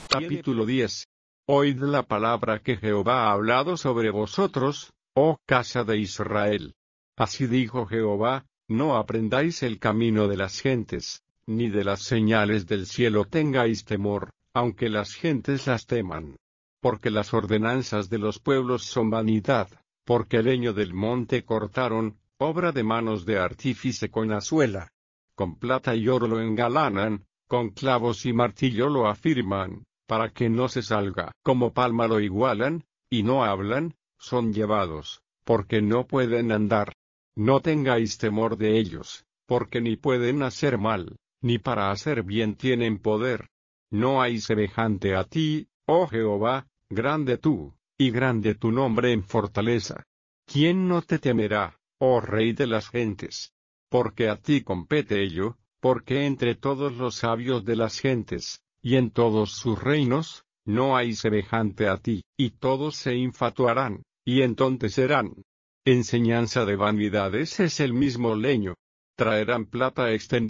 Capítulo 10. Oíd la palabra que Jehová ha hablado sobre vosotros, oh casa de Israel. Así dijo Jehová: no aprendáis el camino de las gentes, ni de las señales del cielo tengáis temor, aunque las gentes las teman. Porque las ordenanzas de los pueblos son vanidad, porque leño del monte cortaron, obra de manos de artífice con azuela. Con plata y oro lo engalanan, con clavos y martillo lo afirman, para que no se salga. Como palma lo igualan, y no hablan, son llevados, porque no pueden andar. No tengáis temor de ellos, porque ni pueden hacer mal, ni para hacer bien tienen poder. No hay semejante a ti, oh Jehová, grande tú, y grande tu nombre en fortaleza. ¿Quién no te temerá, oh Rey de las gentes? Porque a ti compete ello, porque entre todos los sabios de las gentes, y en todos sus reinos, no hay semejante a ti, y todos se infatuarán, y entontecerán. Enseñanza de vanidades es el mismo leño. Traerán plata extendida